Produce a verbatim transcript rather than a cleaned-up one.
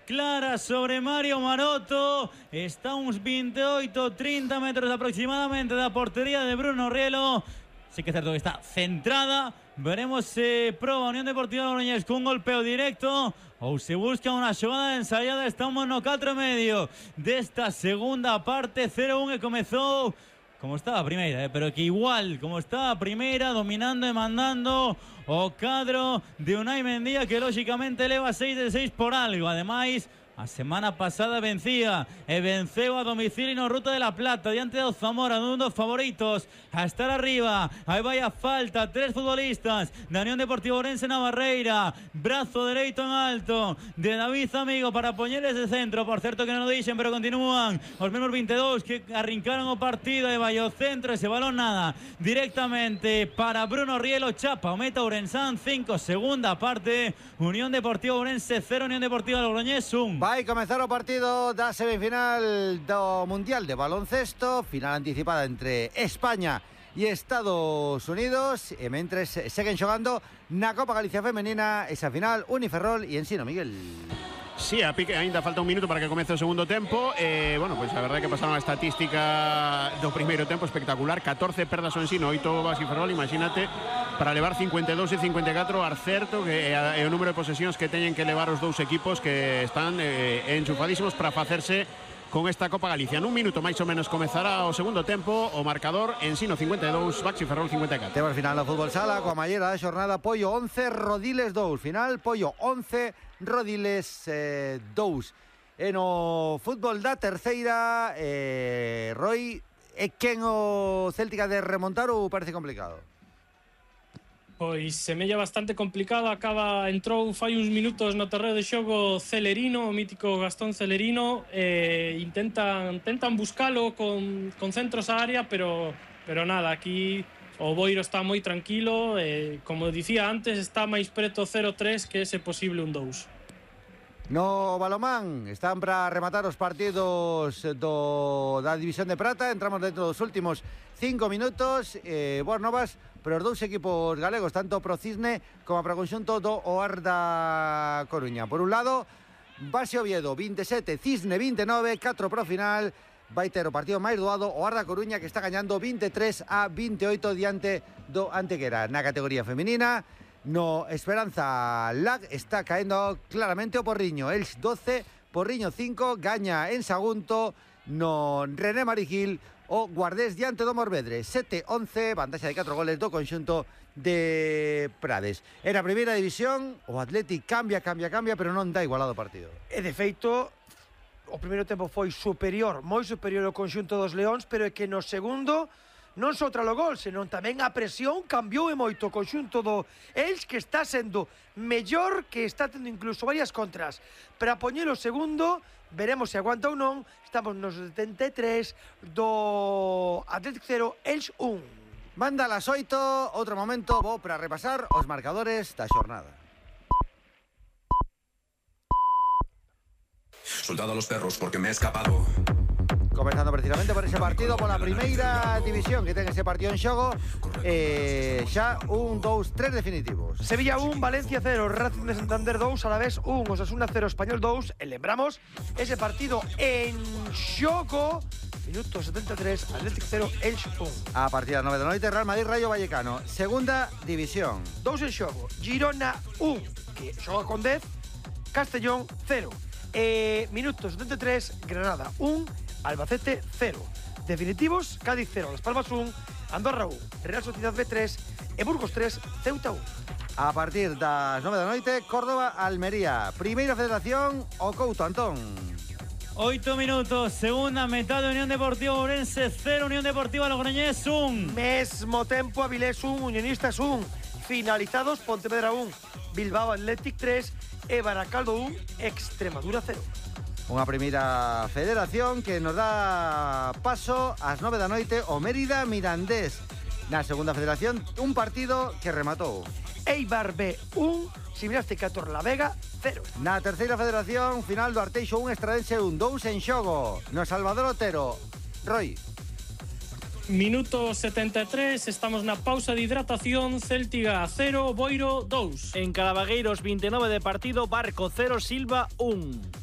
clara sobre Mario Maroto. Está a uns veintiocho, treinta metros aproximadamente da portería de Bruno Rielo. Sí que é certo que está centrada. Veremos se proba Unión Deportiva Logroñés con un golpeo directo ou se busca unha xogada ensaiada. Estamos no catro e medio desta segunda parte. cero a un e comezou como estaba a primeira, eh, pero que igual como estaba a primeira, dominando e mandando o cadro de Unai Mendía, que lógicamente leva seis de seis por algo. Ademais, a semana pasada vencía e venceu a domicilio no Ruta de la Plata diante do Zamora, un dos favoritos a estar arriba. Aí vai a falta, tres futbolistas da Unión Deportiva Ourense na barreira, brazo dereito en alto de David Amigo para poñer ese centro. Por certo que non o dixen, pero continúan os mesmos veintidós que arrincaron o partido. E vai o centro, ese balón nada directamente para Bruno Rielo. Chapa o meta Ourensán. Cinco, segunda parte, Unión Deportiva Ourense cero, Unión Deportiva Logroñés un. Vai comezar o partido da semifinal do Mundial de Baloncesto, final anticipada entre España e Estados Unidos, e mentres seguen xogando na Copa Galicia Femenina esa final Uniferrol e Ensino, Miguel. Sí, a pique, ainda falta un minuto para que comece o segundo tempo. eh, Bueno, pois pues, a verdade é que pasaron a estatística do primeiro tempo espectacular. catorce perdas o Ensino, oito Baxi Ferrol. Imagínate, para levar cincuenta e dous e cincuenta e catro ar certo, que é o número de posesións que teñen que levar os dous equipos, que están eh, enchufadísimos para facerse con esta Copa Galicia. Nun minuto máis ou menos comezará o segundo tempo. O marcador: Ensino cincuenta e dous, Baxi Ferrol cincuenta e catro. Temos final no fútbol sala coa mallera da xornada. Pollo once, Rodiles dous. Final Pollo once, Rodiles eh, dous. E no fútbol da terceira, eh, Roy, é quen o Céltica de remontar ou parece complicado? Pois semella bastante complicado. Acaba, entrou fai uns minutos no terreo de xogo Celerino, o mítico Gastón Celerino. eh, intentan, intentan buscalo con, con centros á área, pero, pero nada, aquí o Boiro está moi tranquilo. eh, como dicía antes, está máis preto cero tres que ese posible un dous. No balomán están para rematar os partidos do, da División de Prata. Entramos dentro dos últimos cinco minutos. eh, Boas novas para os dous equipos galegos, tanto pro Cisne como para o conxunto do Oarda Coruña. Por un lado, Base Oviedo veintisiete, Cisne veintinueve, catro pro final. Vai ter o partido máis doado o Oarda Coruña, que está gañando veintitrés a veintiocho diante do Antequera. Na categoría femenina, no Esperanza Lag está caendo claramente o Porriño. Elx doce, Porriño cinco, gaña en Sagunto. No René Marigil o Guardés diante do Morvedre, sete once, vantaxa de catro goles do conxunto de Prades. En a primeira división, o Athletic cambia, cambia, cambia, pero non dá igualado o partido. E de feito, o primeiro tempo foi superior, moi superior ao conxunto dos Leóns, pero é que no segundo non só tras o gol, senón tamén a presión cambiou e moito o conxunto do Elx, que está sendo mellor, que está tendo incluso varias contras para poñer o segundo. Veremos se aguanta ou non. Estamos nos setenta e tres do Athletic cero, Elx un. Manda las oito, outro momento bo para repasar os marcadores da xornada. Soldado a los perros porque me he escapado. Comenzando precisamente por ese partido, pola primeira división, que ten ese partido en xogo. eh, Xa un, dous, tres definitivos. Sevilla un, Valencia cero, Racing de Santander dous, Alavés un, Osasuna cero, Español dous. E lembramos ese partido en xogo, minuto setenta e tres, Athletic cero, Elx un. A partir das nove da noite, Real Madrid Rayo Vallecano, segunda división. Dous en xogo, Girona un, que xoga con dez, Castellón cero. E minuto setenta e tres, Granada un, Albacete cero. Definitivos, Cádiz cero, Las Palmas un, Andorra un, Real Sociedad B tres e Burgos tres, Ceuta un. A partir das nove da noite, Córdoba Almería. Primeira Federación, o Couto, Antón. Oito minutos, segunda metade, Unión Deportiva Ourense cero, Unión Deportiva Logroñés un. Mesmo tempo, Avilés un, Unionistas un. Finalizados, Pontevedra un, Bilbao Athletic tres e Baracaldo un, Extremadura cero. Unha primeira federación que nos dá paso ás nove da noite o Mérida Mirandés. Na segunda federación, un partido que rematou. Eibar B un, Gimnástica Torlavega cero. Na terceira federación, final do Arteixo un, Estradense un, dous en xogo. No Salvador Otero, Roy. Minuto setenta e tres, estamos na pausa de hidratación. Céltiga cero, Boiro dous. En Calabagueiros veintinueve de partido, Barco cero, Silva un.